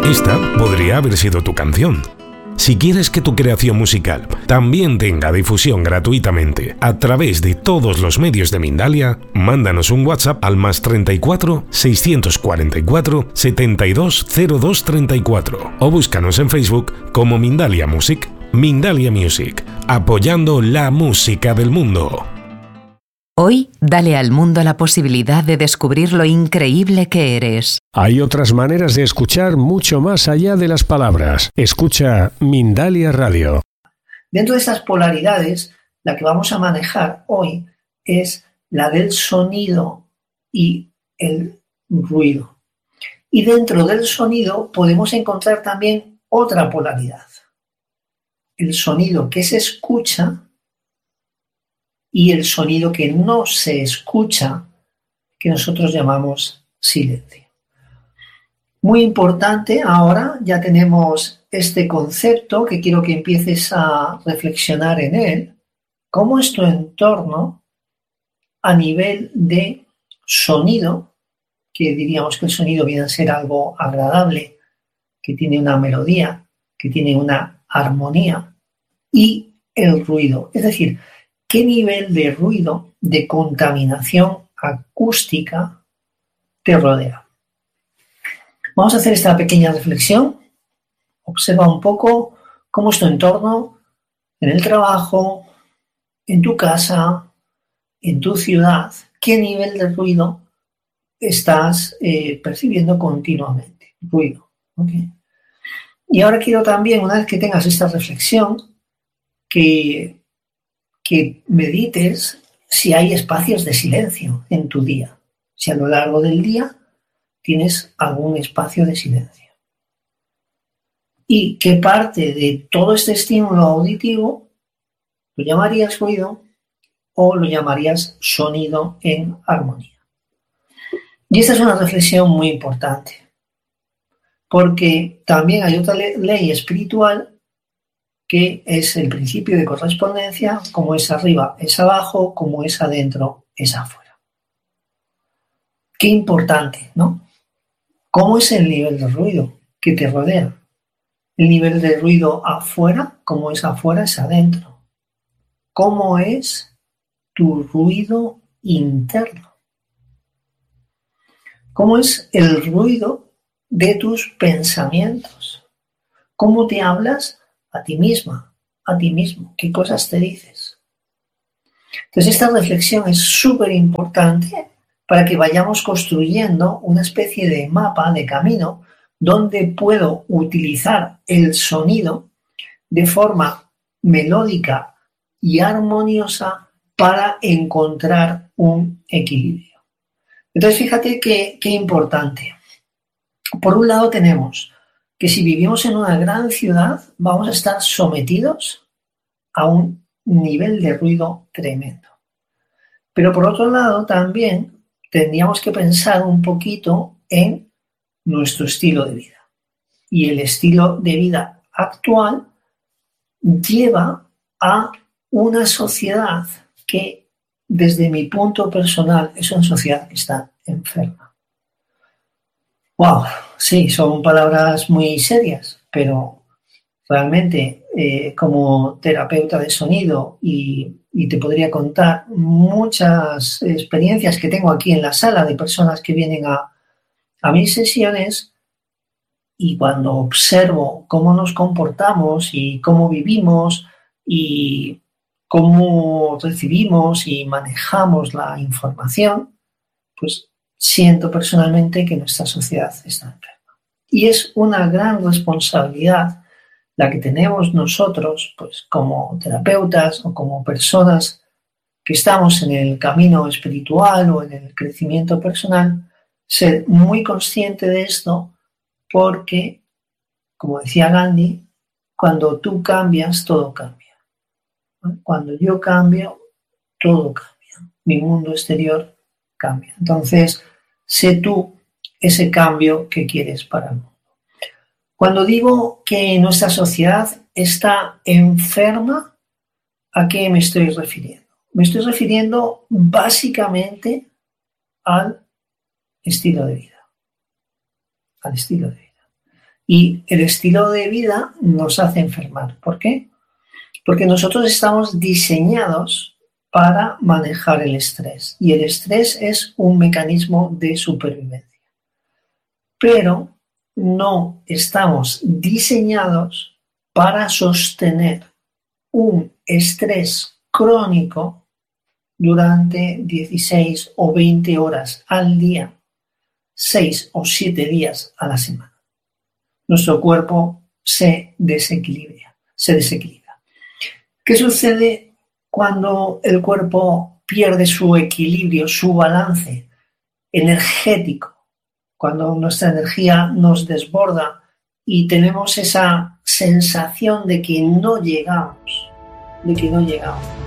Esta podría haber sido tu canción. Si quieres que tu creación musical también tenga difusión gratuitamente a través de todos los medios de Mindalia, mándanos un WhatsApp al +34 644 72 02 34 o búscanos en Facebook como Mindalia Music. Mindalia Music, apoyando la música del mundo. Hoy, dale al mundo la posibilidad de descubrir lo increíble que eres. Hay otras maneras de escuchar mucho más allá de las palabras. Escucha Mindalia Radio. Dentro de estas polaridades, la que vamos a manejar hoy es la del sonido y el ruido. Y dentro del sonido podemos encontrar también otra polaridad. El sonido que se escucha y el sonido que no se escucha, que nosotros llamamos silencio. Muy importante, ahora ya tenemos este concepto que quiero que empieces a reflexionar en él. ¿Cómo es tu entorno a nivel de sonido? Que diríamos que el sonido viene a ser algo agradable, que tiene una melodía, que tiene una armonía, y el ruido. Es decir, ¿qué nivel de ruido, de contaminación acústica te rodea? Vamos a hacer esta pequeña reflexión. Observa un poco cómo es tu entorno en el trabajo, en tu casa, en tu ciudad. ¿Qué nivel de ruido estás percibiendo continuamente? Ruido. ¿Okay? Y ahora quiero también, una vez que tengas esta reflexión, que medites si hay espacios de silencio en tu día. Si a lo largo del día tienes algún espacio de silencio. Y qué parte de todo este estímulo auditivo lo llamarías ruido o lo llamarías sonido en armonía. Y esta es una reflexión muy importante, porque también hay otra ley espiritual que es el principio de correspondencia, como es arriba es abajo, como es adentro es afuera. Qué importante, ¿no? ¿Cómo es el nivel de ruido que te rodea? El nivel de ruido afuera, como es afuera, es adentro. ¿Cómo es tu ruido interno? ¿Cómo es el ruido de tus pensamientos? ¿Cómo te hablas a ti misma, a ti mismo? ¿Qué cosas te dices? Entonces esta reflexión es súper importante para que vayamos construyendo una especie de mapa, de camino, donde puedo utilizar el sonido de forma melódica y armoniosa para encontrar un equilibrio. Entonces fíjate qué importante. Por un lado tenemos que si vivimos en una gran ciudad vamos a estar sometidos a un nivel de ruido tremendo. Pero por otro lado también tendríamos que pensar un poquito en nuestro estilo de vida. Y el estilo de vida actual lleva a una sociedad que, desde mi punto personal, es una sociedad que está enferma. ¡Wow! Sí, son palabras muy serias, pero realmente como terapeuta de sonido y te podría contar muchas experiencias que tengo aquí en la sala de personas que vienen a mis sesiones, y cuando observo cómo nos comportamos y cómo vivimos y cómo recibimos y manejamos la información, pues siento personalmente que nuestra sociedad está enferma. Y es una gran responsabilidad la que tenemos nosotros, pues como terapeutas o como personas que estamos en el camino espiritual o en el crecimiento personal, ser muy consciente de esto, porque, como decía Gandhi, cuando tú cambias, todo cambia. Cuando yo cambio, todo cambia. Mi mundo exterior cambia. Entonces, sé tú ese cambio que quieres para el mundo. Cuando digo que nuestra sociedad está enferma, ¿a qué me estoy refiriendo? Me estoy refiriendo básicamente al estilo de vida. Al estilo de vida. Y el estilo de vida nos hace enfermar. ¿Por qué? Porque nosotros estamos diseñados para manejar el estrés. Y el estrés es un mecanismo de supervivencia. Pero no estamos diseñados para sostener un estrés crónico durante 16 o 20 horas al día, 6 o 7 días a la semana. Nuestro cuerpo se desequilibra. ¿Qué sucede cuando el cuerpo pierde su equilibrio, su balance energético? Cuando nuestra energía nos desborda y tenemos esa sensación de que no llegamos.